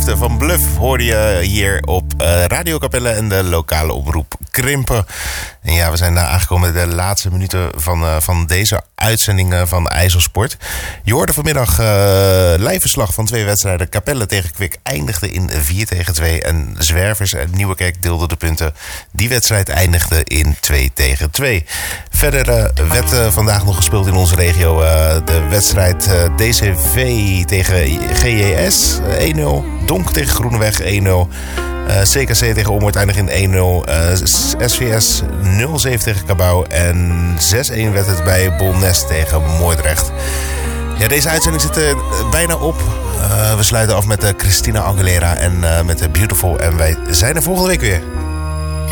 eerste van Bluff hoorde je hier op Radio Capelle en de lokale omroep Krimpen. En ja, we zijn aangekomen in de laatste minuten van deze uitzending van IJsselsport. Je hoorde vanmiddag live verslag van 2 wedstrijden. Capelle tegen Kwik eindigde in 4-2 en Zwervers en Nieuwerkerk deelden de punten. Die wedstrijd eindigde in 2-2. Verder werd vandaag nog gespeeld in onze regio de wedstrijd DCV tegen GJS 1-0. Donk tegen Groeneweg 1-0. CKC tegen Ommoord eindigde in 1-0. SVS 0-7 tegen Cabau. En 6-1 werd het bij Bolnes tegen Moordrecht. Ja, deze uitzending zit er bijna op. We sluiten af met Christina Aguilera en met Beautiful. En wij zijn er volgende week weer.